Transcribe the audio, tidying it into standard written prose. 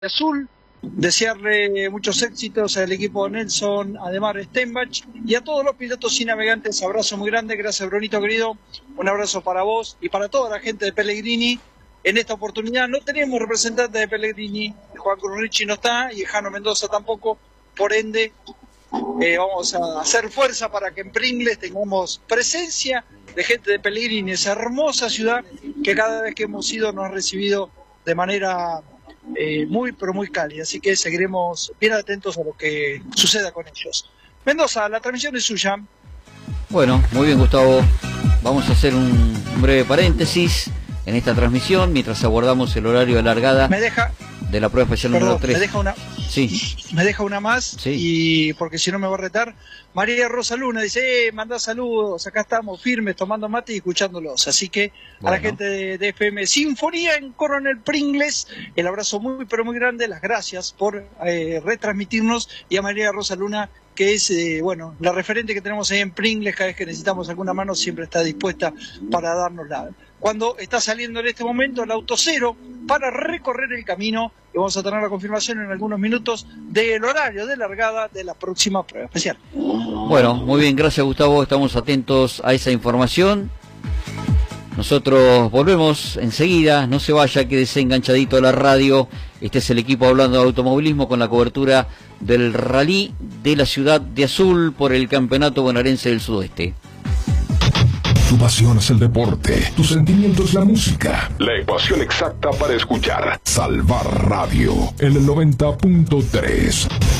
Azul, desearle muchos éxitos al equipo de Nelson Ademar Stenbach y a todos los pilotos y navegantes. Abrazo muy grande, gracias Brunito querido, un abrazo para vos y para toda la gente de Pellegrini. En esta oportunidad no tenemos representante de Pellegrini, Juan Cruz Ricci no está y Jano Mendoza tampoco, por ende vamos a hacer fuerza para que en Pringles tengamos presencia de gente de Pellegrini, esa hermosa ciudad que cada vez que hemos ido nos ha recibido de manera muy pero muy cálida, así que seguiremos bien atentos a lo que suceda con ellos. Mendoza, la transmisión es suya. Bueno, muy bien Gustavo, vamos a hacer un breve paréntesis en esta transmisión mientras aguardamos el horario de largada de la prueba especial número 3. Me deja una más, y porque si no me va a retar. María Rosa Luna dice, mandá saludos, acá estamos firmes tomando mate y escuchándolos, así que a la gente de FM Sinfonía en Coronel Pringles, el abrazo muy pero muy grande, las gracias por retransmitirnos, y a María Rosa Luna, que es la referente que tenemos ahí en Pringles, cada vez que necesitamos alguna mano siempre está dispuesta para darnosla. Cuando está saliendo en este momento el auto cero para recorrer el camino, y vamos a tener la confirmación en algunos minutos del horario de largada de la próxima prueba especial. Bueno, muy bien, gracias Gustavo, estamos atentos a esa información. Nosotros volvemos enseguida, no se vaya, quédese enganchadito a la radio. Este es el equipo hablando de automovilismo con la cobertura del rally de la ciudad de Azul por el Campeonato Bonaerense del Sudoeste. Tu pasión es el deporte, tu sentimiento es la música. La ecuación exacta para escuchar. Salvar Radio en el 90.3.